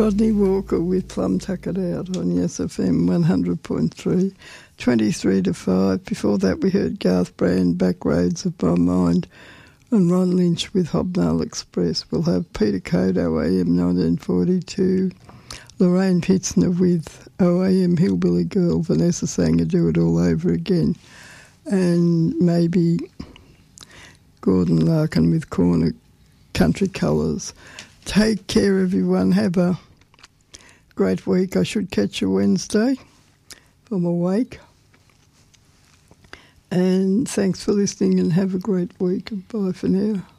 Rodney Walker with Plum Tuck It Out on Yes FM 100.3, 23 to 5. Before that we heard Garth Brand, Back Roads of My Mind, and Ron Lynch with Hobnail Express. We'll have Peter Codo, AM 1942, Lorraine Pitzner with OAM Hillbilly Girl, Vanessa Sanger, Do It All Over Again, and maybe Gordon Larkin with Corner Country Colours. Take care, everyone. Have a great week. I should catch you Wednesday if I'm awake. And thanks for listening and have a great week. Bye for now.